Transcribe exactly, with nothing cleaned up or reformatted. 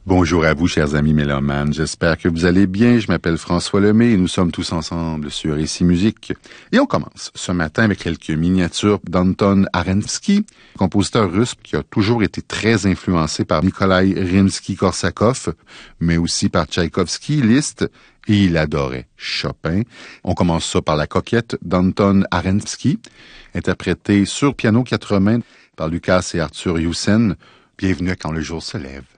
Bonjour à vous, chers amis mélomanes. J'espère que vous allez bien. Je m'appelle François Lemay et nous sommes tous ensemble sur Ici Musique. Et on commence ce matin avec quelques miniatures d'Anton Arensky, compositeur russe qui a toujours été très influencé par Nikolai Rimsky-Korsakov, mais aussi par Tchaïkovski, Liszt, et il adorait Chopin. On commence ça par La Coquette d'Anton Arensky, interprétée sur piano quatre mains par Lucas et Arthur Youssen. Bienvenue à Quand le jour se lève.